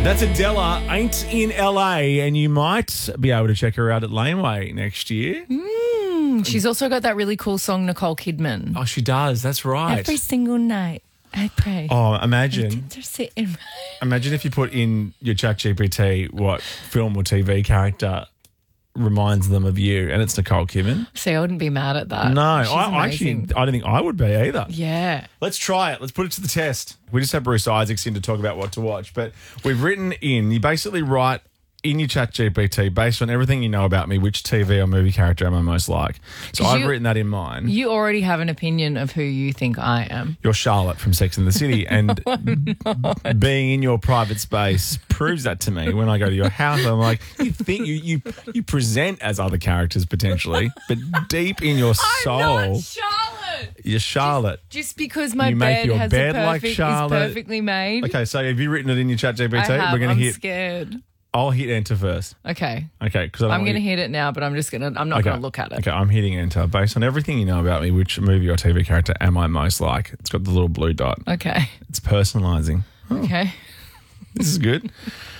That's Adela, Ain't in LA, and you might be able to check her out at Laneway next year. She's also got that really cool song, Nicole Kidman. Oh, she does. That's right. Every single night, I pray. Oh, imagine Sitting. Imagine if you put in your ChatGPT what film or TV character reminds them of you, and it's Nicole Kidman. See, I wouldn't be mad at that. No, She's I amazing. don't think I would be either. Yeah. Let's try it. Let's put it to the test. We just had Bruce Isaacs in to talk about what to watch, but we've written in, you basically write in your ChatGPT, based on everything you know about me, which TV or movie character am I most like? So I've written that in mine. You already have an opinion of who you think I am. You're Charlotte from Sex and the City, and being in your private space proves that to me. When I go to your house, I'm like, you think you present as other characters potentially, but deep in your soul, I'm not Charlotte. you're Charlotte. Just because my You make bed your has bed a like perfect, Charlotte. is perfectly made. Okay, so have you written it in your ChatGPT? I have. We're going I'm to hit. scared. I'll hit enter first. Okay. Okay, because I'm going to hit it now, but I'm not going to look at it. Okay, I'm hitting enter. Based on everything you know about me, which movie or TV character am I most like? It's got the little blue dot. Okay. It's personalizing. Okay. This is good.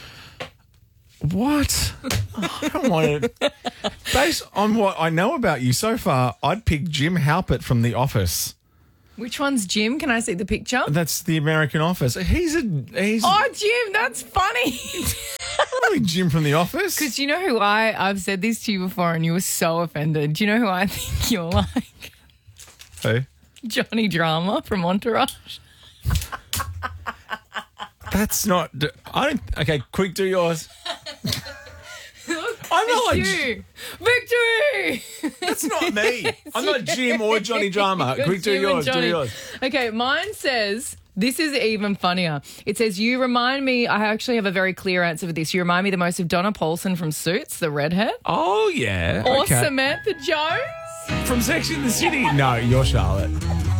What? I don't want it. Based on what I know about you so far, I'd pick Jim Halpert from The Office. Which one's Jim? Can I see the picture? That's the American Office. He's Oh, Jim, that's funny. probably Jim from The Office. Because you know who I've said this to you before and you were so offended. Do you know who I think you're like? Who? Johnny Drama from Entourage. That's not. I don't. Okay, quick, do yours. I'm not like. You. Victory! That's not me. I'm not Jim or Johnny Drama. You're Quick, do Jim and yours. Do Johnny. yours. Okay, mine says, this is even funnier. It says, you remind me, I actually have a very clear answer for this. You remind me the most of Donna Paulson from Suits, the redhead. Oh yeah. Or okay. Samantha Jones. From Sex and the City. No, you're Charlotte.